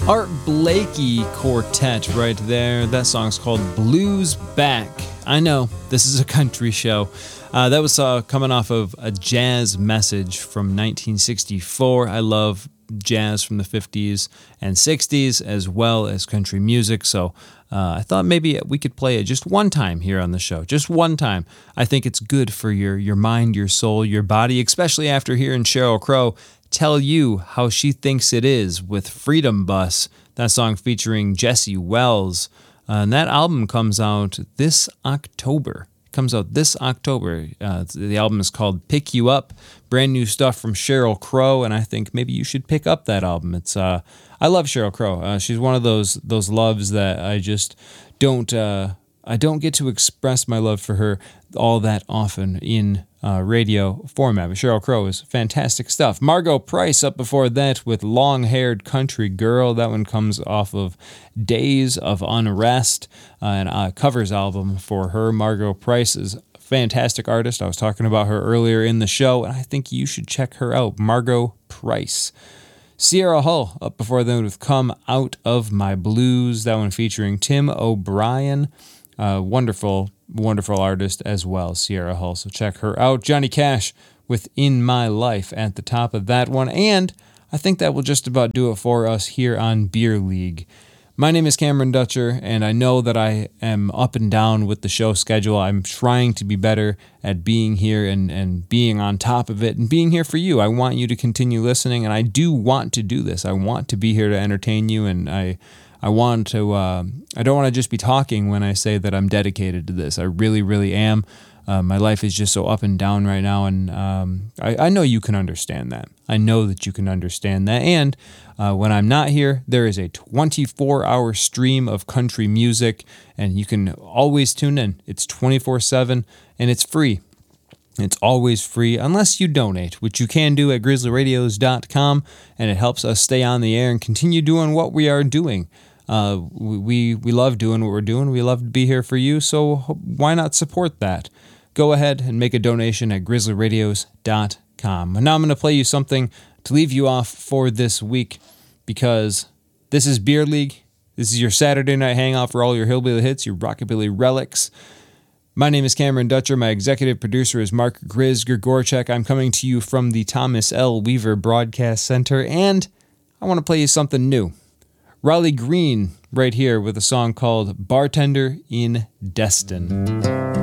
Art Blakey Quartet right there. That song's called Blues Back. I know, this is a country show. That was coming off of A Jazz Message from 1964. I love jazz from the 50s and 60s as well as country music, so I thought maybe we could play it just one time here on the show. Just one time. I think it's good for your mind, your soul, your body, especially after hearing Sheryl Crow tell you how she thinks it is with Freedom Bus, that song featuring Jesse Wells. And that album comes out this October. The album is called Pick You Up, brand new stuff from Sheryl Crow, and I think maybe you should pick up that album. It's I love Sheryl Crow. She's one of those loves that I just don't get to express my love for her all that often in radio format. But Sheryl Crow is fantastic stuff. Margo Price up before that with Long-Haired Country Girl. That one comes off of Days of Unrest, and a covers album for her. Margo Price is a fantastic artist. I was talking about her earlier in the show, and I think you should check her out. Margo Price. Sierra Hull up before them with Come Out of My Blues. That one featuring Tim O'Brien. Wonderful artist as well, Sierra Hull, so check her out. Johnny Cash with In My Life at the top of that one, and I think that will just about do it for us here on Beer League. My name is Cameron Dutcher, and I know that I am up and down with the show schedule. I'm trying to be better at being here and being on top of it and being here for you. I want you to continue listening, and I do want to do this. I want to be here to entertain you, and I want to. I don't want to just be talking when I say that I'm dedicated to this. I really, really am. My life is just so up and down right now, and I know you can understand that. I know that you can understand that. And when I'm not here, there is a 24-hour stream of country music, and you can always tune in. It's 24/7, and it's free. It's always free, unless you donate, which you can do at grizzlyradios.com, and it helps us stay on the air and continue doing what we are doing. We love doing what we're doing. We love to be here for you, so why not support that? Go ahead and make a donation at grizzlyradios.com. And now I'm going to play you something to leave you off for this week, because this is Beer League. This is your Saturday night hangout for all your hillbilly hits, your rockabilly relics. My name is Cameron Dutcher. My executive producer is Mark Grizz Grigorchek. I'm coming to you from the Thomas L. Weaver Broadcast Center, and I want to play you something new. Riley Green right here with a song called Bartender in Destin.